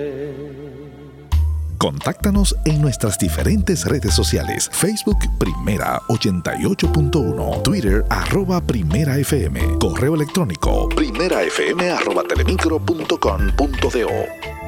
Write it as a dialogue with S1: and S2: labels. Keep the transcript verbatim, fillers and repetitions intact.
S1: Contáctanos en nuestras diferentes redes sociales. Facebook Primera ochenta y ocho punto uno, Twitter arroba Primera F M, correo electrónico primerafm arroba telemicro punto com punto do.